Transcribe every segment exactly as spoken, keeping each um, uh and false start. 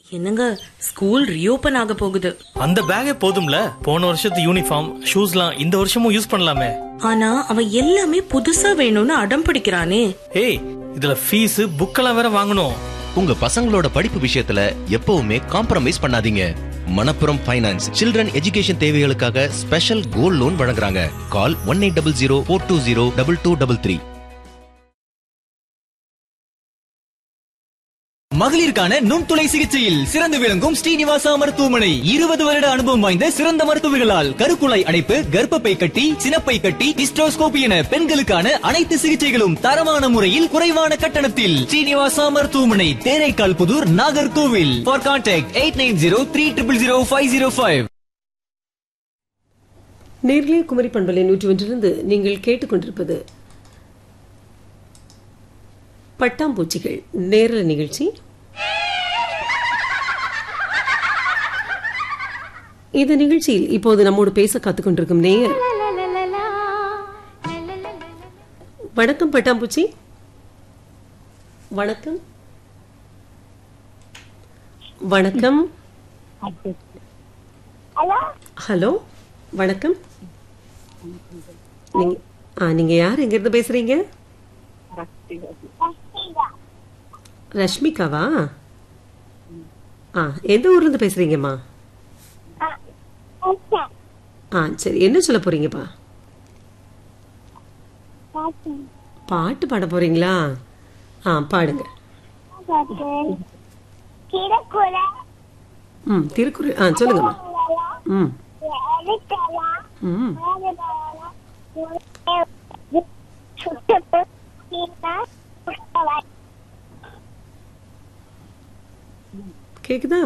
என்னங்க school reopen ஆக போகுது. அந்த பேக்கே போதும்ல, போன வருஷத்து யூனிஃபார்ம் ஷூஸ்லாம் இந்த வருஷமும் யூஸ் பண்ணலாமே. ஆனா அவன் எல்லாமே புதுசா வேணும்னு அடம் பிடிக்கிறானே. ஏய், இதுல ஃபீஸ் புக்கெல்லாம் வேற வாங்கணும். உங்க பசங்களோட படிப்பு விஷயத்துல எப்பவுமே காம்ப்ரமைஸ் பண்ணாதீங்க. மணப்புரம் ஃபைனான்ஸ் சில்ட்ரன் எஜுகேஷன் தேவைகளுக்காக ஸ்பெஷல் கோல்ட் லோன் வழங்குறாங்க. கால் one eight double zero four two zero double two double three. மகளிருக்கான நுண்துளை சிகிச்சையில் சிறந்து விளங்கும் ஸ்ரீனிவாசா மருத்துவமனை. இருபது வருட அனுபவம் வாய்ந்த சிறந்த மருத்துவர்களால் கருக்குழாய் அடைப்பு, கர்ப்பப்பை கட்டி, சினப்பை கட்டி, ஹிஸ்டோஸ்கோபி என பெண்களுக்கான அனைத்து சிகிச்சைகளும் தரமான முறையில் குறைவான கட்டணத்தில். ஸ்ரீனிவாசா மருத்துவமனை, Theraikkal Pudur, Nagercoil. For contact eight nine zero three triple zero five zero five. நேர்லே Kumari பண்பலை நூற்றி ஒன்றிலிருந்து நீங்கள் கேட்டுக்கொண்டிருப்பது பட்டாம்பூச்சிகள் நேரல நிகழ்ச்சி. இந்த நிகழ்ச்சியில் இப்போது நம்மோடு பேச காத்துக்கொண்டிருக்கும் நேயர். வணக்கம் பட்டாம்பூச்சி. வணக்கம் வணக்கம் ஹலோ வணக்கம். நீங்க ஆ நீங்க யார், எங்க இருந்து பேசுறீங்க? ரஷ்மிகாவா? ஆ எந்த ஊர்ல இருந்து பேசுறீங்கம்மா? ஆ சரி, என்ன சொல்ல போறீங்கப்பா? பாட்டு பாட போறீங்களா? ஆ பாடுங்க. ம் திருக்குறள். ஆ சொல்லுங்கம்மா. ம் ம் கேக்குதா?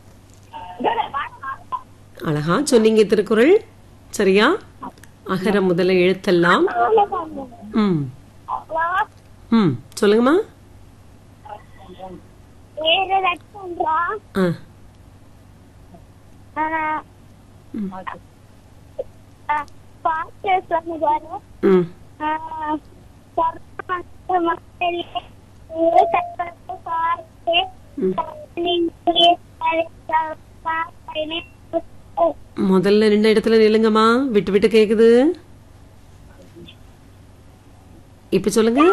அழகா சொன்னீங்க திருக்குறள். சரியா? அகர முதல எழுத்தெல்லாம். ம் ம் சொல்லுங்கம்மா. ம் முதல்ல ரெண்டு இடத்துல நில்லுங்கம்மா, விட்டு விட்டு கேக்குது. இப்ப சொல்லுங்க.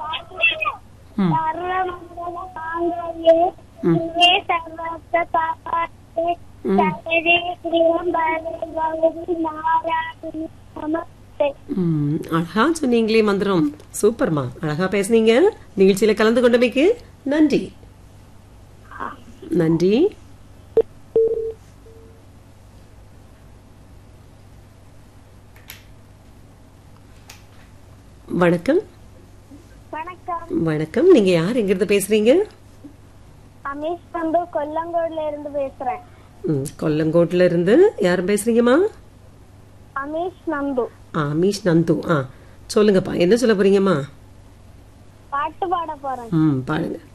அழகா சொன்னீங்களே மந்திரம். சூப்பர்மா, அழகா பேசுனீங்க. நிகழ்ச்சியில கலந்து கொண்டமைக்கு நன்றி. நன்றி. வணக்கம். வணக்கம். நீங்க யார், எங்க இருந்து பேசுறீங்க? அமீஷ் நந்து, கொல்லங்கோட்ல இருந்து பேசுறேன். கொல்லங்கோட்ல இருந்து யாரும் பேசுறீங்கம்மா? அமீஷ் நந்து. அமீஷ் நந்து. ஆ சொல்லுங்கப்பா, என்ன சொல்ல போறீங்கம்மா? பாட்டு பாட போறேன். ம் பாடுங்க.